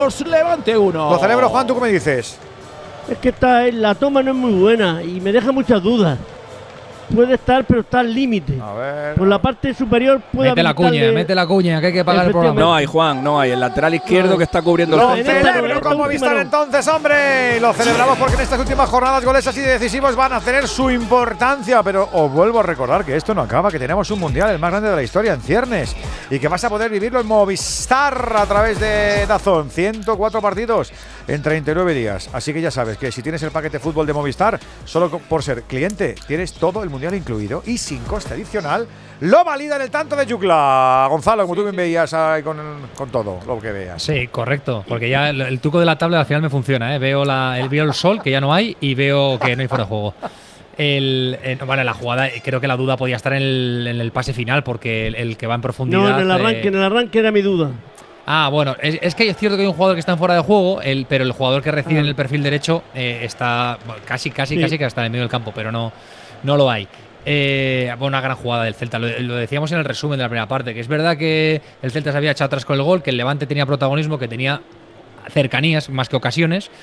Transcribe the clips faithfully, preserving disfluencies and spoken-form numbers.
Levante uno. Lo celebro, Juan, ¿tú qué me dices? Es que está, la toma no es muy buena y me deja muchas dudas. Puede estar, pero está al límite. A ver. Por la parte superior puede Mete la cuña, mete la cuña, que hay que pagar el programa. No hay, Juan, no hay. El lateral izquierdo no, que está cubriendo lo el centro. Lo celebro con Movistar entonces, hombre. Lo celebramos porque en estas últimas jornadas goles así decisivos van a tener su importancia. Pero os vuelvo a recordar que esto no acaba, que tenemos un mundial, el más grande de la historia, en ciernes. Y que vas a poder vivirlo en Movistar a través de DAZN. ciento cuatro partidos en treinta y nueve días. Así que ya sabes que si tienes el paquete fútbol de Movistar, solo por ser cliente, tienes todo el mundial incluido y sin coste adicional. Lo valida en el tanto de Yucla. Gonzalo, como tú bien veías ahí con, con todo lo que veas. Sí, correcto. Porque ya el, el truco de la tabla al final me funciona, ¿eh? Veo, la, el, veo el sol, que ya no hay, y veo que no hay fuera de juego. El, el, vale, la jugada, creo que la duda podía estar en el, en el pase final, porque el, el que va en profundidad… No, en el arranque, eh, en el arranque era mi duda. Ah, bueno, es, es que es cierto que hay un jugador que está en fuera de juego, el, pero el jugador que recibe ah. en el perfil derecho eh, está bueno, casi, casi, sí. casi que está en el medio del campo, pero no, no lo hay. Eh, bueno, una gran jugada del Celta, lo, lo decíamos en el resumen de la primera parte, que es verdad que el Celta se había echado atrás con el gol, que el Levante tenía protagonismo, que tenía cercanías más que ocasiones,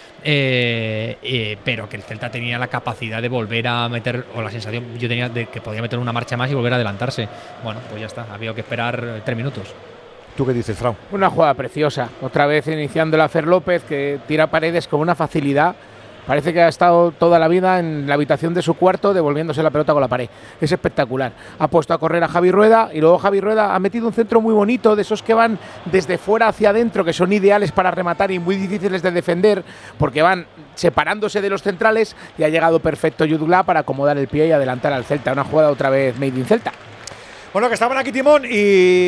eh, eh, pero que el Celta tenía la capacidad de volver a meter, o la sensación yo tenía de que podía meter una marcha más y volver a adelantarse. Bueno, pues ya está, había que esperar tres minutos. ¿Tú qué dices, Frau? Una jugada preciosa, otra vez iniciando la Fer López, que tira Paredes con una facilidad. Parece que ha estado toda la vida en la habitación de su cuarto devolviéndose la pelota con la pared. Es espectacular. Ha puesto a correr a Javi Rueda y luego Javi Rueda ha metido un centro muy bonito, de esos que van desde fuera hacia adentro, que son ideales para rematar y muy difíciles de defender, porque van separándose de los centrales, y ha llegado perfecto Yudulá para acomodar el pie y adelantar al Celta. Una jugada otra vez made in Celta. Bueno, que estaban aquí Timón y,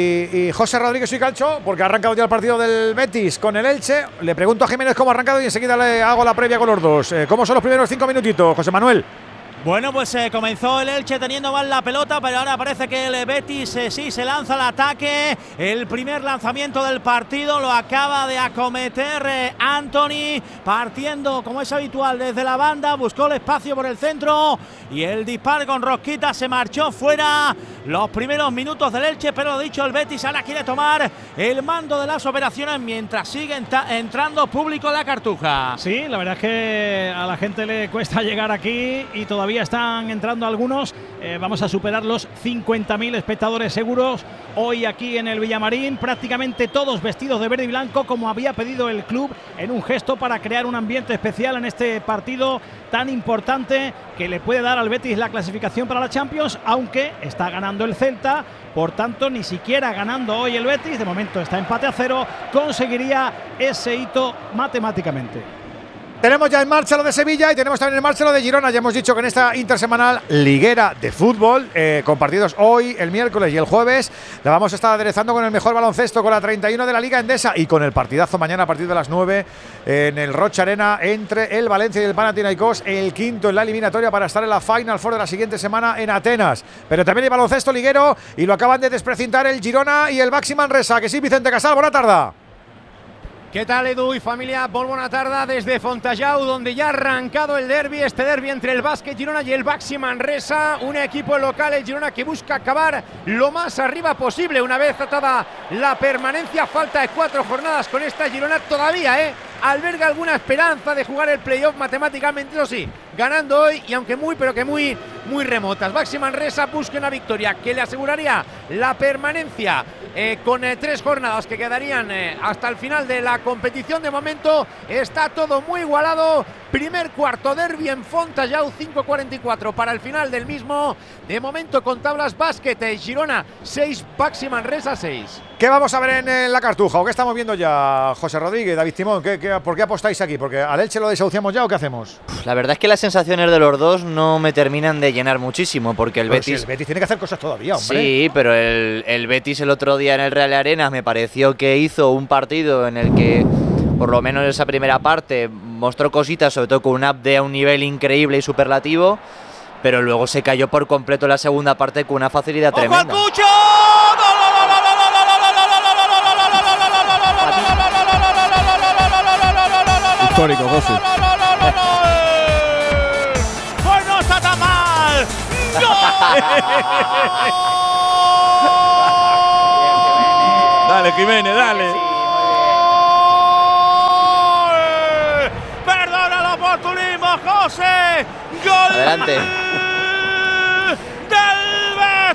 y José Rodríguez y Calcho, porque ha arrancado ya el partido del Betis con el Elche. Le pregunto a Jiménez cómo ha arrancado y enseguida le hago la previa con los dos. Eh, ¿Cómo son los primeros cinco minutitos, José Manuel? Bueno, pues eh, comenzó el Elche teniendo mal la pelota, pero ahora parece que el Betis eh, sí se lanza al ataque. El primer lanzamiento del partido lo acaba de acometer eh, Anthony, partiendo como es habitual desde la banda, buscó el espacio por el centro y el disparo con Rosquita se marchó fuera. Los primeros minutos del Elche, pero lo dicho, el Betis ahora quiere tomar el mando de las operaciones mientras sigue entrando público en la Cartuja. Sí, la verdad es que a la gente le cuesta llegar aquí y todavía están entrando algunos. Eh, vamos a superar los cincuenta mil espectadores seguros hoy aquí en el Villamarín, prácticamente todos vestidos de verde y blanco como había pedido el club, en un gesto para crear un ambiente especial en este partido tan importante que le puede dar al Betis la clasificación para la Champions, aunque está ganando el Celta. Por tanto, ni siquiera ganando hoy el Betis, de momento está empate a cero, conseguiría ese hito matemáticamente. Tenemos ya en marcha lo de Sevilla y tenemos también en marcha lo de Girona. Ya hemos dicho que en esta intersemanal liguera de fútbol, eh, con partidos hoy, el miércoles y el jueves, la vamos a estar aderezando con el mejor baloncesto, con la treinta y uno de la Liga Endesa y con el partidazo mañana a partir de las nueve en el Rocha Arena entre el Valencia y el Panathinaikos, el quinto en la eliminatoria para estar en la Final Four de la siguiente semana en Atenas. Pero también hay baloncesto liguero y lo acaban de desprecintar el Girona y el Baxi Manresa. Que sí, Vicente Casal, buena tarde. ¿Qué tal, Edu y familia? Muy buena tarde desde Fontajau, donde ya ha arrancado el derbi, este derbi entre el Básquet Girona y el Baxi Manresa, un equipo local, el Girona, que busca acabar lo más arriba posible una vez tratada la permanencia. Falta de cuatro jornadas con esta Girona todavía, ¿eh? Alberga alguna esperanza de jugar el playoff matemáticamente, eso sí, ganando hoy y aunque muy, pero que muy, muy remotas. Baxi Manresa busca una victoria que le aseguraría la permanencia eh, con eh, tres jornadas que quedarían eh, hasta el final de la competición. De momento está todo muy igualado. Primer cuarto, derbi en Fontajau, cinco cuarenta y cuatro para el final del mismo. De momento con tablas, básquet, eh, Girona seis, Baxi Manresa seis. ¿Qué vamos a ver en, en la Cartuja? ¿O qué estamos viendo ya, José Rodríguez, David Timón? ¿Qué, qué, ¿Por qué apostáis aquí? ¿Porque al Elche lo desahuciamos ya o qué hacemos? La verdad es que las sensaciones de los dos no me terminan de llenar muchísimo, porque el pero Betis… Si el Betis tiene que hacer cosas todavía, hombre. Sí, pero el, el Betis el otro día en el Real Arena me pareció que hizo un partido en el que, por lo menos en esa primera parte, mostró cositas, sobre todo con un update a un nivel increíble y superlativo, pero luego se cayó por completo en la segunda parte con una facilidad tremenda. ¡Ojo al Cucho! Histórico, José. ¡Pues no está tan mal! Dale, Jiménez, dale. José. Gol Adelante. del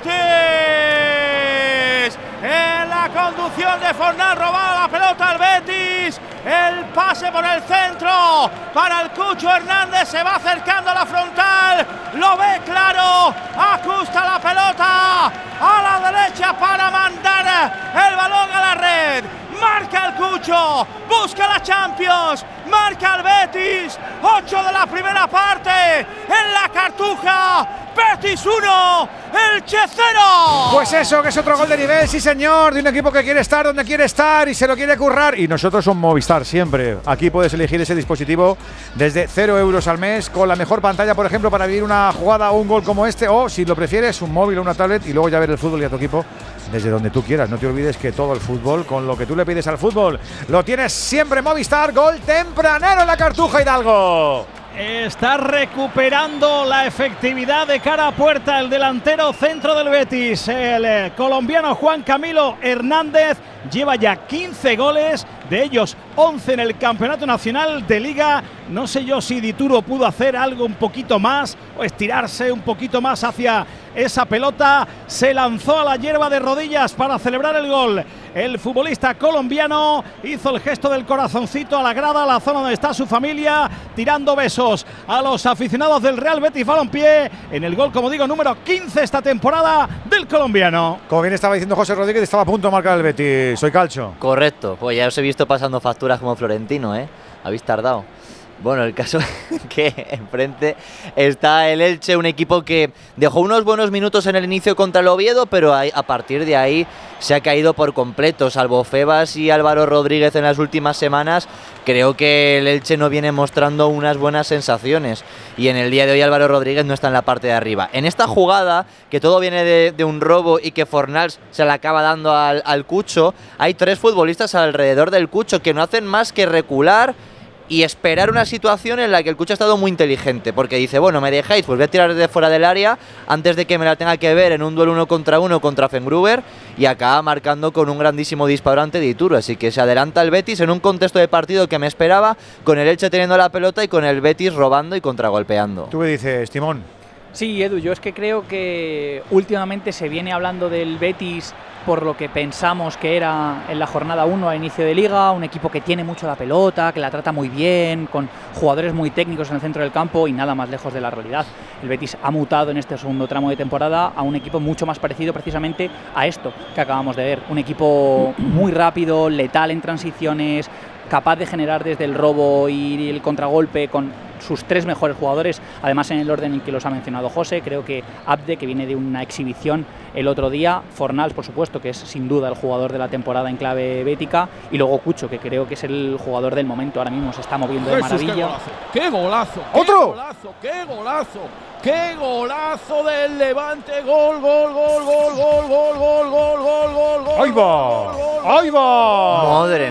Betis. En la conducción de Fornals, robaba la pelota al Betis. El pase por el centro para el Cucho Hernández. Se va acercando a la frontal. Lo ve claro. Ajusta la pelota a la derecha para mandar el balón a la red. Marca el Cucho. Busca la Champions. Marca el Betis. ocho de la primera parte. En la Cartuja. Betis uno, Elche cero. Pues eso, que es otro gol de nivel, sí señor, de un equipo que quiere estar donde quiere estar y se lo quiere currar. Y nosotros somos Movistar siempre. Aquí puedes elegir ese dispositivo desde cero euros al mes, con la mejor pantalla, por ejemplo, para vivir una jugada o un gol como este. O, si lo prefieres, un móvil o una tablet y luego ya ver el fútbol y a tu equipo desde donde tú quieras. No te olvides que todo el fútbol, con lo que tú le pides al fútbol, lo tienes siempre Movistar. Gol tempranero en la Cartuja, Hidalgo. Está recuperando la efectividad de cara a puerta el delantero centro del Betis, el eh, colombiano Juan Camilo Hernández. Lleva ya quince goles, de ellos once en el Campeonato Nacional de Liga. No sé yo si Dituro pudo hacer algo un poquito más o estirarse un poquito más hacia esa pelota. Se lanzó a la hierba de rodillas para celebrar el gol. El futbolista colombiano hizo el gesto del corazoncito a la grada, a la zona donde está su familia, tirando besos a los aficionados del Real Betis Balompié en el gol, como digo, número quince esta temporada del colombiano. Como bien estaba diciendo José Rodríguez, estaba a punto de marcar el Betis. Soy Calcho. Correcto, pues ya os he visto pasando facturas como Florentino, ¿eh? Habéis tardado. Bueno, el caso es que enfrente está el Elche, un equipo que dejó unos buenos minutos en el inicio contra el Oviedo, pero a, a partir de ahí se ha caído por completo. Salvo Febas y Álvaro Rodríguez en las últimas semanas, creo que el Elche no viene mostrando unas buenas sensaciones. Y en el día de hoy Álvaro Rodríguez no está en la parte de arriba. En esta jugada, que todo viene de, de un robo y que Fornals se la acaba dando al, al Cucho, hay tres futbolistas alrededor del Cucho que no hacen más que recular y esperar una situación en la que el Cucho ha estado muy inteligente, porque dice, bueno, me dejáis, pues voy a tirar desde fuera del área antes de que me la tenga que ver en un duelo uno contra uno contra Fengruber, y acaba marcando con un grandísimo disparo ante Dituro. Así que se adelanta el Betis en un contexto de partido que me esperaba, con el Elche teniendo la pelota y con el Betis robando y contragolpeando. ¿Tú qué dices, Timón? Sí, Edu, yo es que creo que últimamente se viene hablando del Betis por lo que pensamos que era en la jornada uno a inicio de liga, un equipo que tiene mucho la pelota, que la trata muy bien, con jugadores muy técnicos en el centro del campo y nada más lejos de la realidad. El Betis ha mutado en este segundo tramo de temporada a un equipo mucho más parecido precisamente a esto que acabamos de ver. Un equipo muy rápido, letal en transiciones, capaz de generar desde el robo y el contragolpe con sus tres mejores jugadores, además en el orden en que los ha mencionado José. Creo que Abde, que viene de una exhibición el otro día, Fornals, por supuesto, que es sin duda el jugador de la temporada en clave bética, y luego Cucho, que creo que es el jugador del momento, ahora mismo se está moviendo de maravilla. ¡Qué golazo! ¡Otro! ¡Qué golazo! ¡Qué golazo! ¡Qué golazo del Levante! ¡Gol, gol, gol, gol, gol, gol, gol, gol, gol, gol, gol! ¡Ahí va! ¡Ahí va! ¡Madre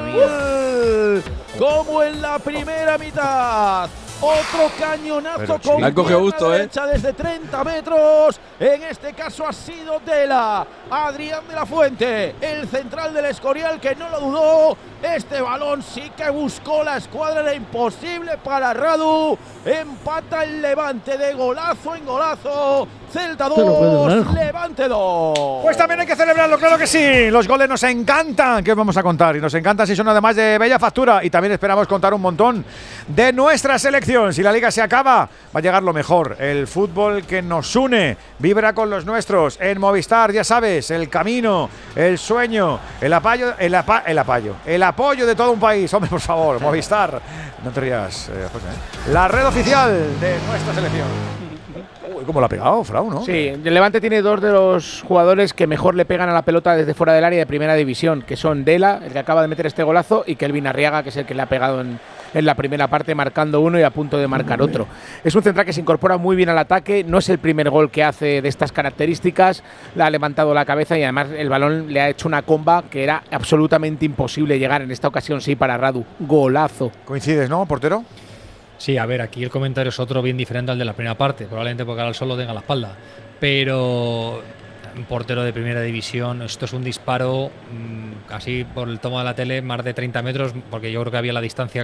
mía! Como en la primera mitad. Otro cañonazo con la pierna gusto, derecha ¿eh? desde treinta metros. En este caso ha sido Tela. Adrián de la Fuente, el central del Escorial, que no lo dudó. Este balón sí que buscó la escuadra, era imposible para Radu. Empata el Levante de golazo en golazo. Celta dos, Levante dos. Pues también hay que celebrarlo, claro que sí. Los goles nos encantan. ¿Qué os vamos a contar? Y nos encantan si son además de bella factura. Y también esperamos contar un montón de nuestra selección. Si la liga se acaba, va a llegar lo mejor. El fútbol que nos une, vibra con los nuestros. En Movistar, ya sabes, el camino, el sueño, el apoyo, el, apa, el apoyo, el apoyo de todo un país. Hombre, por favor, Movistar. No te rías, eh, José. La red oficial de nuestra selección. Uy, cómo lo ha pegado, Frau, ¿no? Sí, el Levante tiene dos de los jugadores que mejor le pegan a la pelota desde fuera del área de primera división, que son Dela, el que acaba de meter este golazo, y Kelvin Arriaga, que es el que le ha pegado en, en la primera parte, marcando uno y a punto de marcar otro. Es un central que se incorpora muy bien al ataque, no es el primer gol que hace de estas características, le ha levantado la cabeza y además el balón le ha hecho una comba que era absolutamente imposible llegar. En esta ocasión sí para Radu. Golazo. ¿Coincides, no, portero? Sí, a ver, aquí el comentario es otro bien diferente al de la primera parte, probablemente porque ahora el sol lo tenga a la espalda, pero un portero de primera división, esto es un disparo mmm, así por el tomo de la tele, más de treinta metros, porque yo creo que había la distancia